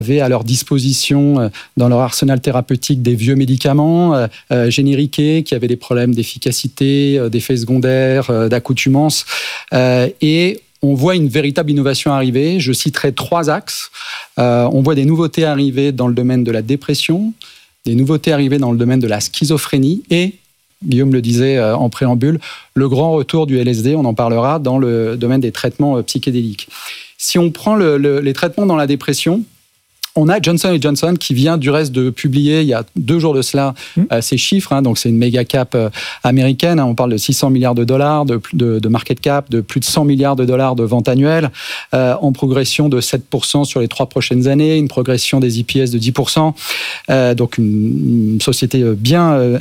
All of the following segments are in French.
avaient à leur disposition dans leur arsenal thérapeutique des vieux médicaments génériqués qui avaient des problèmes d'efficacité, d'effets secondaires, d'accoutumance. Et on voit une véritable innovation arriver. Je citerai 3 axes. On voit des nouveautés arriver dans le domaine de la dépression, des nouveautés arriver dans le domaine de la schizophrénie et, Guillaume le disait en préambule, le grand retour du LSD, on en parlera, dans le domaine des traitements psychédéliques. Si on prend les traitements dans la dépression, on a Johnson & Johnson qui vient du reste de publier il y a 2 jours de cela ces chiffres. Donc c'est une méga cap américaine. On parle de $600 milliards de market cap, de plus de $100 milliards de ventes annuelles, en progression de 7% sur les 3 prochaines années, une progression des EPS de 10%. Donc une société bien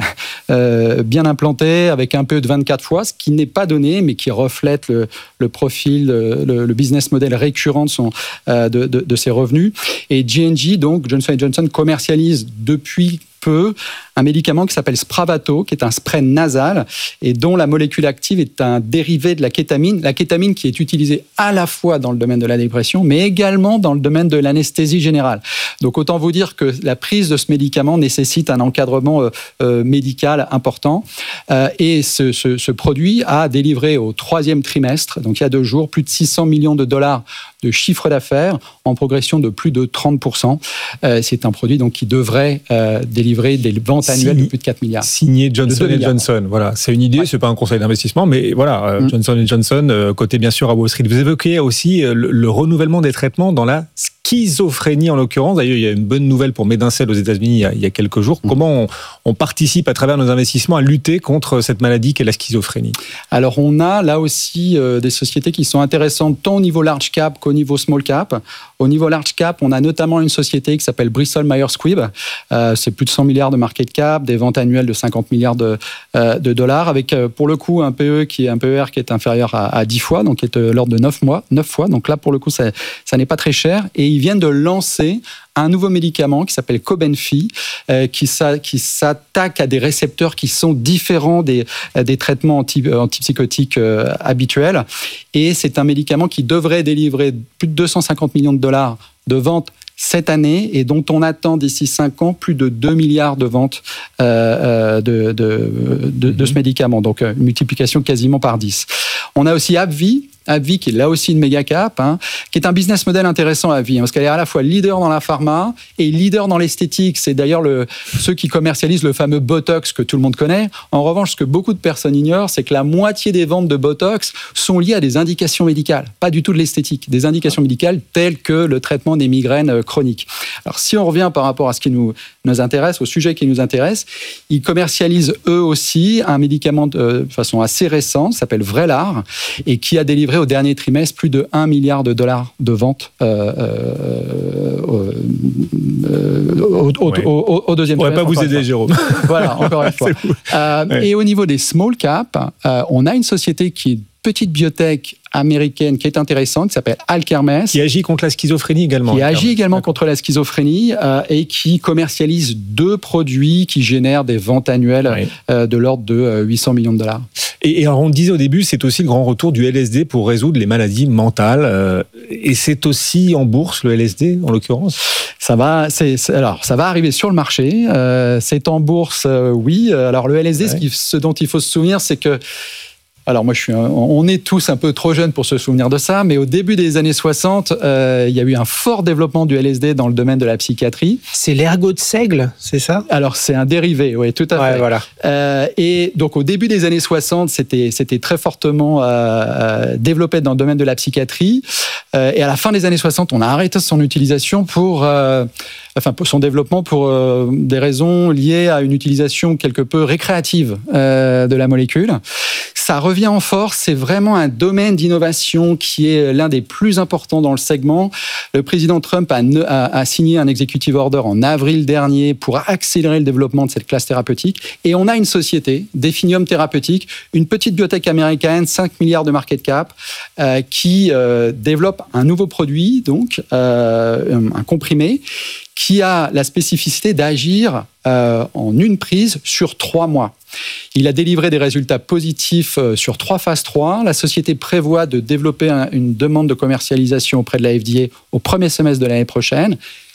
implantée avec un PE de 24 fois, ce qui n'est pas donné, mais qui reflète le profil, le business model récurrent de ses revenus. Et J&J, donc Johnson & Johnson, commercialise depuis peu un médicament qui s'appelle Spravato, qui est un spray nasal et dont la molécule active est un dérivé de la kétamine. La kétamine qui est utilisée à la fois dans le domaine de la dépression, mais également dans le domaine de l'anesthésie générale. Donc autant vous dire que la prise de ce médicament nécessite un encadrement médical important. Et ce produit a délivré au 3e trimestre, donc il y a 2 jours, plus de $600 millions de chiffre d'affaires en progression de plus de 30%. C'est un produit donc qui devrait délivrer des ventes annuelles de plus de 4 milliards. Signé Johnson & Johnson. Voilà, c'est une idée, c'est pas un conseil d'investissement, mais voilà, Johnson & Johnson, côté bien sûr à Wall Street. Vous évoquez aussi le renouvellement des traitements dans la schizophrénie en l'occurrence. D'ailleurs, il y a une bonne nouvelle pour Medincell aux États-Unis il y a quelques jours. Comment on participe à travers nos investissements à lutter contre cette maladie qu'est la schizophrénie? Alors, on a là aussi des sociétés qui sont intéressantes tant au niveau large cap qu'au niveau small cap. Au niveau large cap, on a notamment une société qui s'appelle Bristol Myers Squibb. C'est plus de 100 milliards de market cap, des ventes annuelles de 50 milliards de dollars, avec pour le coup un PE qui est un PER qui est inférieur à 10 fois, donc qui est de l'ordre de 9 fois. Donc là, pour le coup, ça n'est pas très cher. Et ils viennent de lancer un nouveau médicament qui s'appelle Cobenfy, qui s'attaque à des récepteurs qui sont différents des traitements antipsychotiques habituels. Et c'est un médicament qui devrait délivrer plus de 250 millions de dollars de ventes cette année et dont on attend d'ici 5 ans plus de 2 milliards de ventes de ce médicament. Donc une multiplication quasiment par 10. On a aussi AbbVie, qui est là aussi une méga cap, qui est un business model intéressant à AbbVie, parce qu'elle est à la fois leader dans la pharma et leader dans l'esthétique. C'est d'ailleurs ceux qui commercialisent le fameux Botox que tout le monde connaît. En revanche, ce que beaucoup de personnes ignorent, c'est que la moitié des ventes de Botox sont liées à des indications médicales, pas du tout de l'esthétique, des indications médicales telles que le traitement des migraines chroniques. Alors si on revient par rapport à ce qui nous intéresse, au sujet qui nous intéresse, ils commercialisent eux aussi un médicament de façon assez récente, s'appelle Vraylar, et qui a délivré au dernier trimestre plus de 1 milliard de dollars de ventes au deuxième trimestre. On ne va pas vous aider, Jérôme. Voilà, encore une fois. Et au niveau des small caps, on a une société qui est une petite biotech américaine qui est intéressante, qui s'appelle Alkermes. Qui agit contre la schizophrénie également. Qui agit également contre la schizophrénie et qui commercialise 2 produits qui génèrent des ventes annuelles de l'ordre de 800 millions de dollars. Et alors on disait au début, c'est aussi le grand retour du LSD pour résoudre les maladies mentales. Et c'est aussi en bourse, le LSD, en l'occurrence? Ça va arriver sur le marché. C'est en bourse, oui. Alors le LSD, ce dont il faut se souvenir, c'est que alors moi, on est tous un peu trop jeunes pour se souvenir de ça, mais au début des années 60, il y a eu un fort développement du LSD dans le domaine de la psychiatrie. C'est l'ergot de seigle, c'est ça? Alors c'est un dérivé, oui, tout à fait. Voilà. Et donc au début des années 60, c'était très fortement développé dans le domaine de la psychiatrie. Et à la fin des années 60, on a arrêté son utilisation pour son développement pour des raisons liées à une utilisation quelque peu récréative de la molécule. Ça revient en force, c'est vraiment un domaine d'innovation qui est l'un des plus importants dans le segment. Le président Trump a signé un executive order en avril dernier pour accélérer le développement de cette classe thérapeutique. Et on a une société, Definium Therapeutics, une petite biotech américaine, 5 milliards de market cap, qui développe un nouveau produit, donc un comprimé, qui a la spécificité d'agir en une prise sur 3 mois. Il a délivré des résultats positifs sur 3 phases 3. La société prévoit de développer une demande de commercialisation auprès de la FDA au premier semestre de l'année prochaine.